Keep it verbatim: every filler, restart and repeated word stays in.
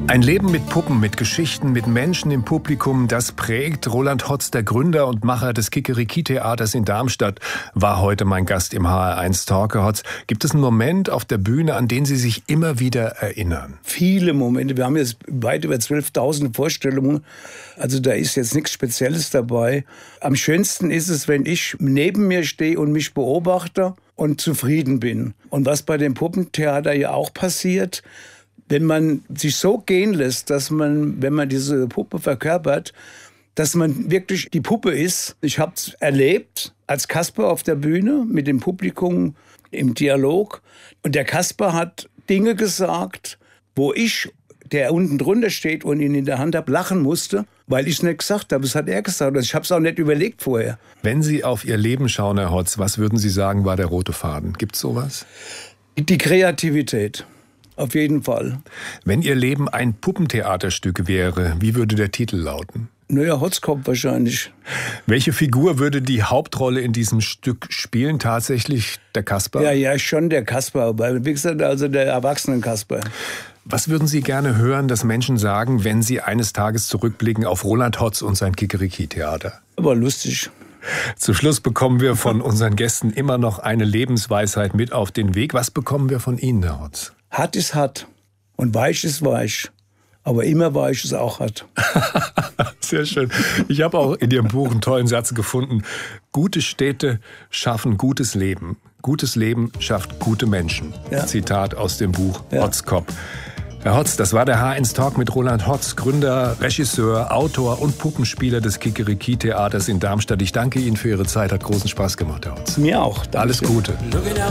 Ein Leben mit Puppen, mit Geschichten, mit Menschen im Publikum, das prägt. Roland Hotz, der Gründer und Macher des Kikeriki-Theaters in Darmstadt, war heute mein Gast im H R eins Talk. Herr Hotz, gibt es einen Moment auf der Bühne, an den Sie sich immer wieder erinnern? Viele Momente. Wir haben jetzt weit über zwölftausend Vorstellungen. Also da ist jetzt nichts Spezielles dabei. Am schönsten ist es, wenn ich neben mir stehe und mich beobachte und zufrieden bin. Und was bei dem Puppentheater ja auch passiert, wenn man sich so gehen lässt, dass man, wenn man diese Puppe verkörpert, dass man wirklich die Puppe ist. Ich habe es erlebt als Kasper auf der Bühne mit dem Publikum im Dialog. Und der Kasper hat Dinge gesagt, wo ich, der unten drunter steht und ihn in der Hand habe, lachen musste, weil ich es nicht gesagt habe. Das hat er gesagt. Ich habe es auch nicht überlegt vorher. Wenn Sie auf Ihr Leben schauen, Herr Hotz, was würden Sie sagen, war der rote Faden? Gibt es sowas? Die Kreativität. Auf jeden Fall. Wenn Ihr Leben ein Puppentheaterstück wäre, wie würde der Titel lauten? Naja, Hotzkopf wahrscheinlich. Welche Figur würde die Hauptrolle in diesem Stück spielen? Tatsächlich der Kasper? Ja, ja, schon der Kasper. Aber wie gesagt, also der erwachsene Kasper. Was würden Sie gerne hören, dass Menschen sagen, wenn Sie eines Tages zurückblicken auf Roland Hotz und sein Kikeriki-Theater? Aber lustig. Zum Schluss bekommen wir von unseren Gästen immer noch eine Lebensweisheit mit auf den Weg. Was bekommen wir von Ihnen, Herr Hotz? Hart ist hart und weich ist weich. Aber immer weich ist auch hart. Sehr schön. Ich habe auch in Ihrem Buch einen tollen Satz gefunden. Gute Städte schaffen gutes Leben. Gutes Leben schafft gute Menschen. Ja. Zitat aus dem Buch ja. Hotzkopf. Herr Hotz, das war der H eins Talk mit Roland Hotz, Gründer, Regisseur, Autor und Puppenspieler des Kikeriki-Theaters in Darmstadt. Ich danke Ihnen für Ihre Zeit. Hat großen Spaß gemacht, Herr Hotz. Mir auch. Danke. Alles Gute.